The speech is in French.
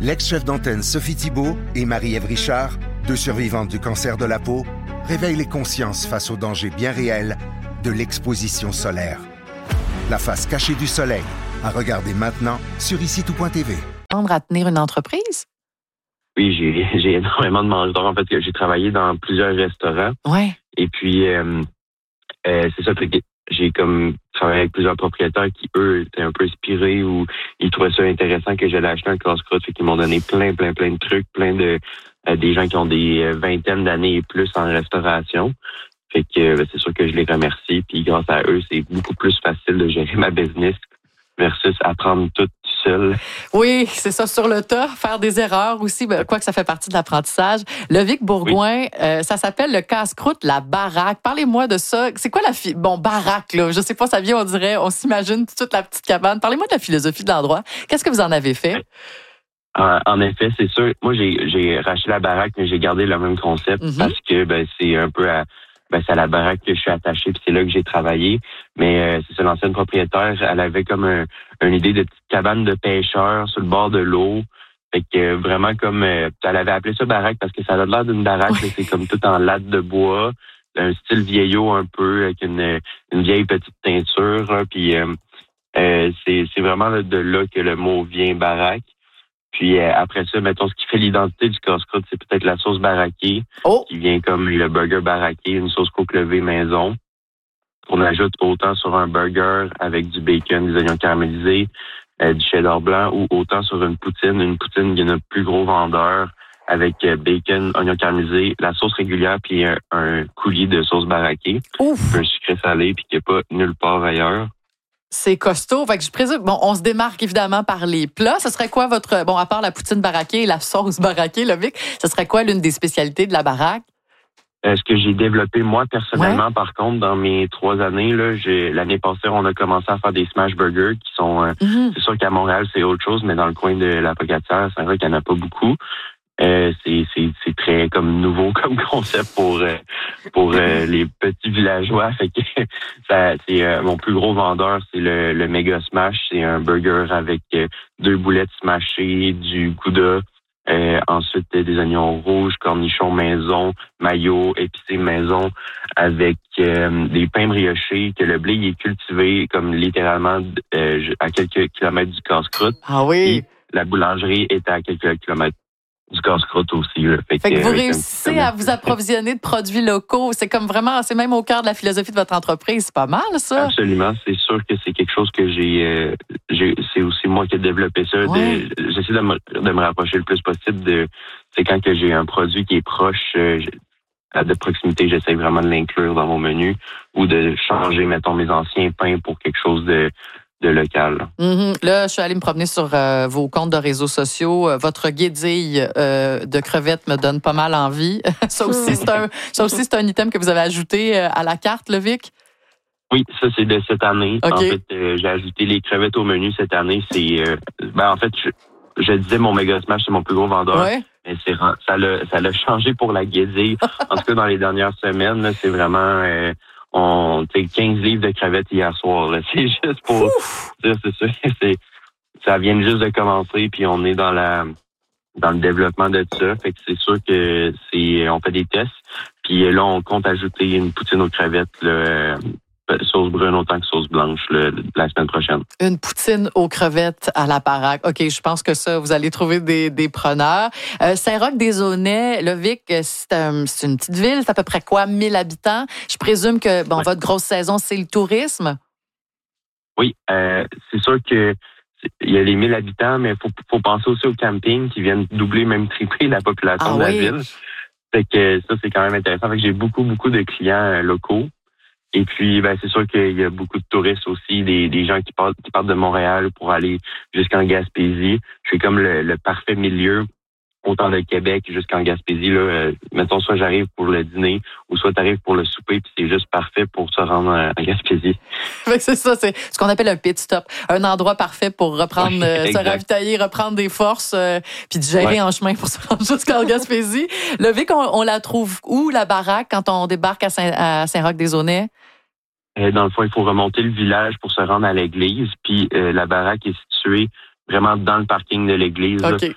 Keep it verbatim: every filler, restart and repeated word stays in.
L'ex-chef d'antenne Sophie Thibault et Marie-Ève Richard, deux survivantes du cancer de la peau, réveillent les consciences face aux dangers bien réels de l'exposition solaire. La face cachée du soleil, à regarder maintenant sur ici tout point t v. À tenir une entreprise? Oui, j'ai, j'ai énormément de mange d'or. En fait, j'ai travaillé dans plusieurs restaurants. Ouais. Et puis, euh, euh, c'est ça, fait que j'ai comme travaillé avec plusieurs propriétaires qui, eux, étaient un peu inspirés ou ils trouvaient ça intéressant que j'allais acheter un casse-croûte. Fait qu'ils m'ont donné plein, plein, plein de trucs, plein de euh, des gens qui ont des vingtaines d'années et plus en restauration. Fait que euh, c'est sûr que je les remercie. Puis grâce à eux, c'est beaucoup plus facile de gérer ma business versus apprendre tout seul. Oui, c'est ça, sur le tas, faire des erreurs aussi, quoi que ça fait partie de l'apprentissage. Lovic Bourgouin, oui. euh, ça s'appelle le casse-croûte, la baraque. Parlez-moi de ça. C'est quoi la fi... Bon, baraque, là, je sais pas, ça vient, on dirait, on s'imagine toute la petite cabane. Parlez-moi de la philosophie de l'endroit. Qu'est-ce que vous en avez fait? Euh, en effet, c'est sûr. Moi, j'ai, j'ai racheté la baraque, mais j'ai gardé le même concept mm-hmm. parce que ben, c'est un peu à... Ben, c'est à la baraque que je suis attaché, puis c'est là que j'ai travaillé. Mais euh, c'est ça, l'ancienne propriétaire, elle avait comme un, une idée de petite cabane de pêcheurs sur le bord de l'eau. Fait que euh, vraiment comme euh, elle avait appelé ça baraque parce que ça a l'air d'une baraque, oui. C'est comme tout en latte de bois, un style vieillot un peu, avec une, une vieille petite teinture. Hein, puis euh, euh, c'est, c'est vraiment là, de là que le mot vient baraque. Puis euh, après ça, mettons, ce qui fait l'identité du casse-croûte, c'est peut-être la sauce baraquée, oh. qui vient comme le burger baraqué, une sauce côte levée maison. On ajoute autant sur un burger avec du bacon, des oignons caramélisés, euh, du cheddar blanc, ou autant sur une poutine. Une poutine, il y a notre plus gros vendeur avec euh, bacon, oignons caramélisés, la sauce régulière, puis un, un coulis de sauce baraquée, Ouf. un sucré salé, puis qu'il n'y a pas nulle part ailleurs. C'est costaud. Fait que je présume, bon, on se démarque évidemment par les plats. Ce serait quoi votre, bon, à part la poutine baraquée et la sauce baraquée, Lovic, ce serait quoi l'une des spécialités de la baraque? Euh, ce que j'ai développé moi personnellement, ouais. par contre, dans mes trois années, là, j'ai, l'année passée, on a commencé à faire des smash burgers qui sont, euh, mm-hmm. c'est sûr qu'à Montréal, c'est autre chose, mais dans le coin de la Pocatière, c'est vrai qu'il n'y en a pas beaucoup. Euh, c'est, c'est, c'est très comme nouveau comme concept pour euh, pour euh, les petits villageois. Fait que ça, c'est euh, mon plus gros vendeur, c'est le, le Mega Smash. C'est un burger avec euh, deux boulettes smashées, du gouda, euh, ensuite euh, des oignons rouges, cornichons maison, mayo, épicé maison, avec euh, des pains briochés, que le blé il est cultivé comme littéralement euh, à quelques kilomètres du casse-croûte. Ah oui. Et la boulangerie est à quelques kilomètres du casse-croûte aussi. Là. Fait, fait que, que vous réussissez à vous approvisionner de produits locaux. C'est comme vraiment, c'est même au cœur de la philosophie de votre entreprise. C'est pas mal, ça? Absolument. C'est sûr que c'est quelque chose que j'ai... Euh, j'ai c'est aussi moi qui ai développé ça. Ouais. De, j'essaie de me, de me rapprocher le plus possible de... C'est quand que j'ai un produit qui est proche... Euh, de proximité, j'essaie vraiment de l'inclure dans mon menu ou de changer, mettons, mes anciens pains pour quelque chose de... de local. Mm-hmm. Là, je suis allée me promener sur euh, vos comptes de réseaux sociaux. Euh, votre guédille euh, de crevettes me donne pas mal envie. ça aussi, c'est un, ça aussi, c'est un item que vous avez ajouté euh, à la carte, Lovic? Oui, ça, c'est de cette année. Okay. En fait, euh, j'ai ajouté les crevettes au menu cette année. C'est, euh, ben, en fait, je, je disais mon Mega Smash, c'est mon plus gros vendeur. Ouais. Mais c'est, ça l'a, ça l'a changé pour la guédille. En tout cas, dans les dernières semaines, là, c'est vraiment... Euh, on tu quinze livres de crevettes hier soir. Là. C'est juste pour dire, c'est sûr, c'est, ça vient juste de commencer, puis on est dans la dans le développement de ça. Fait que c'est sûr que c'est on fait des tests. Puis là, on compte ajouter une poutine aux crevettes, là, sauce brune autant que sauce blanche là, la semaine prochaine. Une poutine aux crevettes à la baraque. OK, je pense que ça, vous allez trouver des, des preneurs. Euh, Saint-Roch-des-Aunais, Lovic, c'est, un, c'est une petite ville, c'est à peu près quoi, mille habitants? Je présume que, bon, ouais. votre grosse saison, c'est le tourisme? Oui, euh, c'est sûr que il y a les mille habitants, mais il faut, faut penser aussi au camping qui viennent doubler, même tripler la population ah, de la oui. ville. Fait que ça, c'est quand même intéressant. Fait que j'ai beaucoup, beaucoup de clients euh, locaux. Et puis, ben, c'est sûr qu'il y a beaucoup de touristes aussi, des, des gens qui partent, qui partent de Montréal pour aller jusqu'en Gaspésie. Je suis comme le, le parfait milieu, autant de Québec jusqu'en Gaspésie. Là, euh, mettons, soit j'arrive pour le dîner, ou soit t'arrives pour le souper, puis c'est juste parfait pour se rendre en Gaspésie. C'est ça, c'est ce qu'on appelle un pit stop. Un endroit parfait pour reprendre, euh, se ravitailler, reprendre des forces, euh, puis digérer ouais. en chemin pour se rendre jusqu'en Gaspésie. Lovic, on, on la trouve où, la baraque, quand on débarque à, Saint, à Saint-Roch-des-Aunais? Dans le fond, il faut remonter le village pour se rendre à l'église. Puis euh, la baraque est située vraiment dans le parking de l'église. Okay.